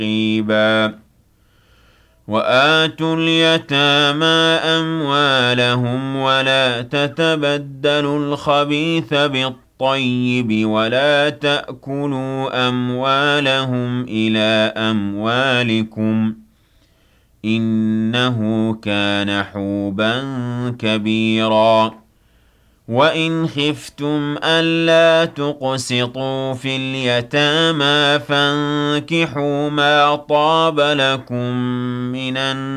رقيبا وآتوا اليتامى أموالهم ولا تتبدلوا الخبيث بالطيب ولا تأكلوا أموالهم إلى أموالكم إنه كان حوبا كبيرا وإن خفتم ألا تقسطوا في اليتامى فانكحوا ما طاب لكم من